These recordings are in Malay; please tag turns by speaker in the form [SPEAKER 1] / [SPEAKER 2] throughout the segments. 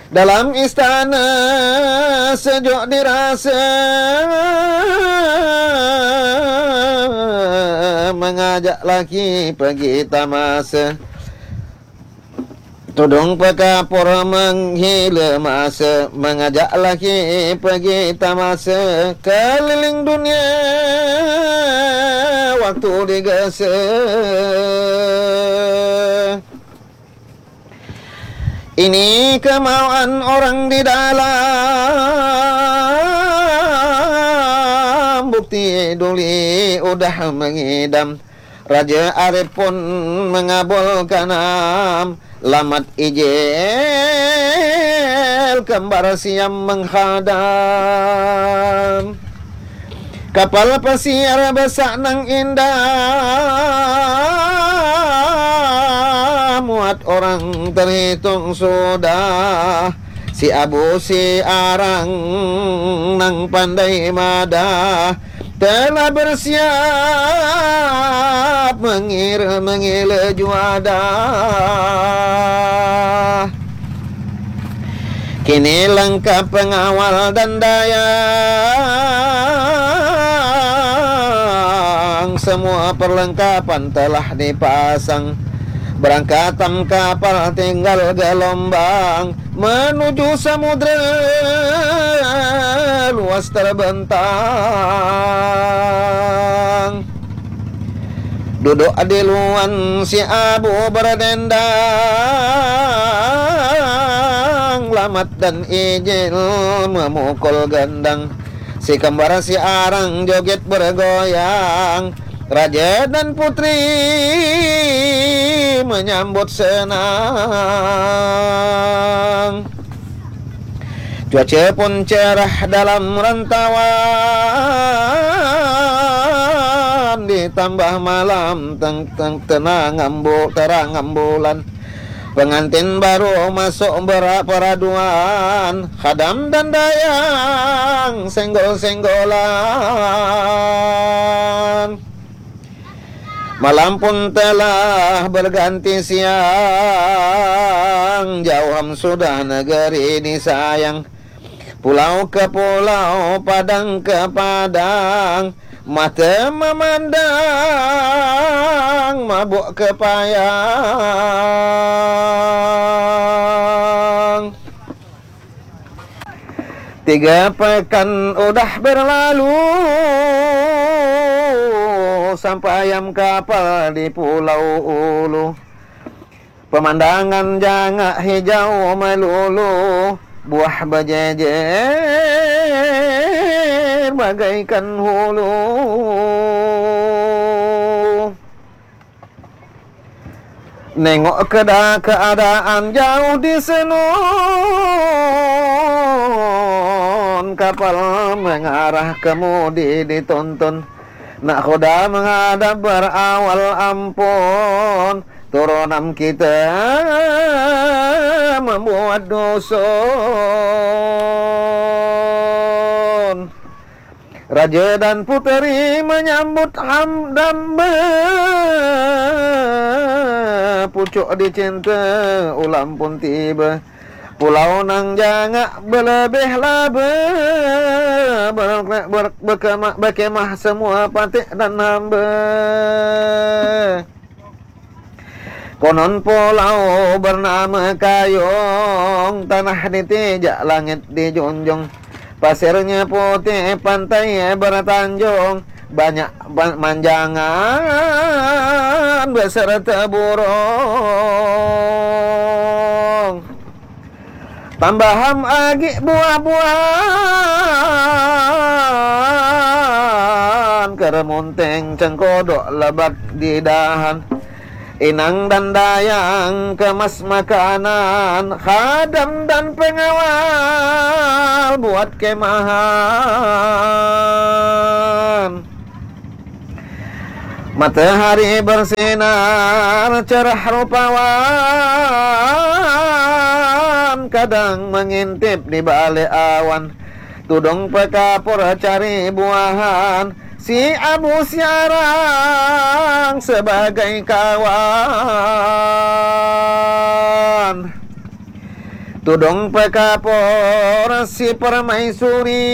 [SPEAKER 1] Dalam istana sejuk dirasa, mengajak laki pergi tamasa. Tudung pekapur menghila masa, mengajak laki pergi tamasa. Keliling dunia waktu digesa. Ini kemauan orang di dalam, bukti duli udah mengidam. Raja Arif pun mengabulkan lamat ijel, kembar Siam menghadam. Kapal pasir besar nang indah, muat orang terhitung sudah. Si Abu si Arang nang pandai madah, telah bersiap mengila juadah. Kini lengkap pengawal dan dayang, semua perlengkapan telah dipasang. Berangkatan kapal tinggal gelombang, menuju samudra luas terbentang. Duduk di luan si Abu berdendang, lamat dan ijil memukul gendang. Si kembar si Arang joget bergoyang, raja dan putri menyambut senang. Cuaca pun cerah dalam rantauan, ditambah malam tenang terang bulan. Pengantin baru masuk berperaduan, khadam dan dayang senggol-senggolan. Malam pun telah berganti siang, jauh sudah negeri ini sayang. Pulau ke pulau, padang ke padang, mata memandang, mabuk kepayang. 3 pekan udah berlalu, sampai ayam kapal di Pulau Ulu. Pemandangan jangak hijau melulu, buah berjejer bagaikan hulu. Nengok keadaan jauh di senun, kapal mengarah kemudi dituntun. Nak khoda menghadap berawal ampun, turunan kita membuat dusun. Raja dan puteri menyambut hamdam, pucuk dicinta ulam pun tiba. Pulau nang jangak berlebih laba, berkemah semua patik dan hamba. Konon pulau bernama Kayong, tanah ditijak langit dijunjung. Pasirnya putih, pantai bertanjung, banyak manjangan beserta burung. Tambaham agi buah-buahan, keremunteng cengkodok lebat di dahan. Inang dan dayang kemas makanan, khadam dan pengawal buat kemahan. Matahari bersinar cerah rupawan, kadang mengintip di balik awan. Tudung pekapur cari buahan, si Abu Siarang sebagai kawan. Tudung pekapor si permaisuri,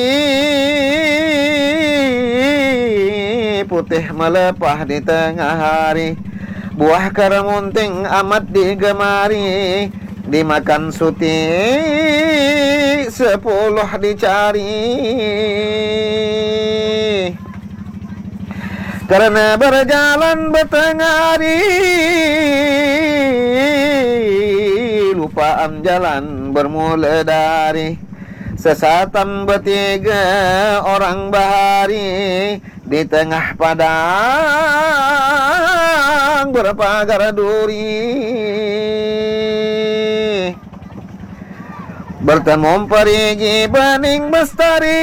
[SPEAKER 1] putih melepah di tengah hari. Buah keramunting amat digemari, dimakan suti 10 dicari. Karena berjalan bertengah hari, lupaan jalan bermula dari sesatan bertiga orang bahari. Di tengah padang berpagar duri, bertemu perigi bening bestari,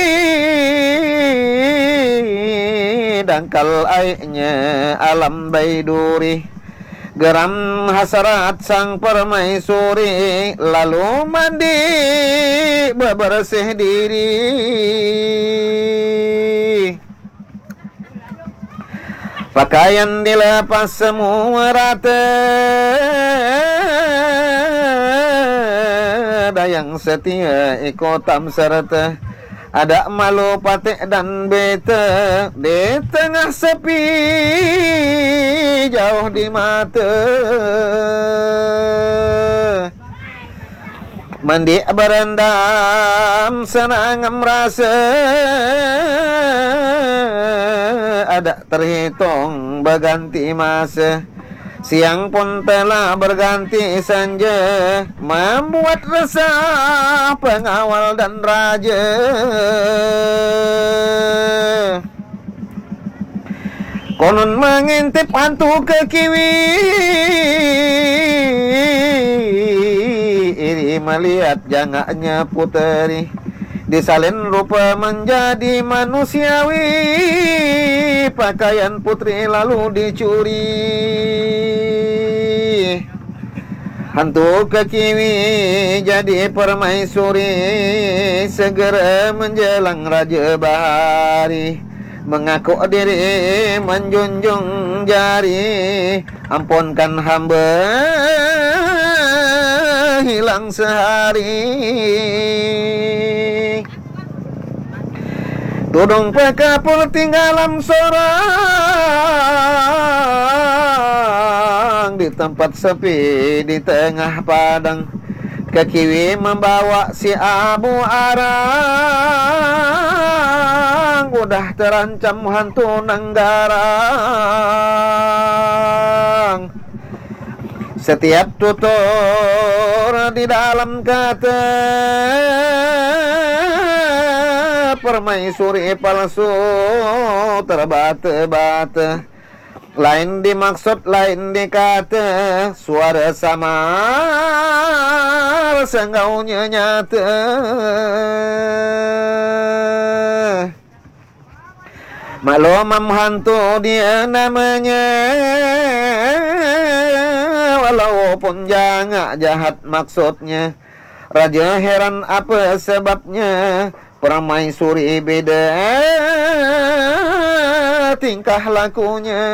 [SPEAKER 1] dangkal airnya alam baiduri. Geram hasrat sang permaisuri, lalu mandi bebersih diri. Pakaian dilepas semua rata, dayang setia ikotam serta. Ada malu patik dan beta, di tengah sepi jauh di mata. Mandi berendam senang merasa, ada terhitung berganti masa. Siang pun telah berganti senja, membuat resah pengawal dan raja. Konon mengintip hantu ke kiwi, iri melihat jangaknya puteri, disalin rupa menjadi manusiawi. Pakaian putri lalu dicuri, hantu kekiwi jadi permaisuri. Segera menjelang raja bahari, mengaku diri menjunjung jari. Ampunkan hamba hilang sehari. Tudung pekapur tinggalan sorang, di tempat sepi di tengah padang. Kekiwi membawa si Abu Arang, udah terancam hantu Nanggarang. Setiap tutur di dalam kata, permaisuri palsu terbata-bata. Lain dimaksud, lain dikata, suara samar senggaunya nyata. Maklum hantu dia namanya, walaupun jangan jahat maksudnya. Raja heran apa sebabnya, permaisuri beda tingkah lakunya.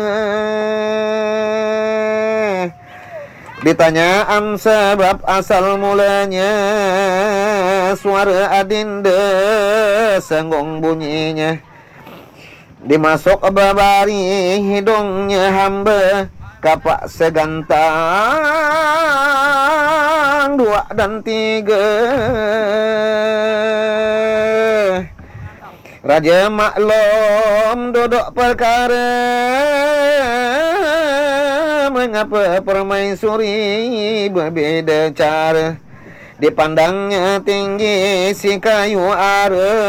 [SPEAKER 1] Ditanyaan sebab asal mulanya, suara adinda senggung bunyinya. Dimasuk babari hidungnya hamba, kapak segantang 2 dan 3. Raja maklum duduk perkara, mengapa permaisuri berbeda cara. Dipandangnya tinggi si kayu ara,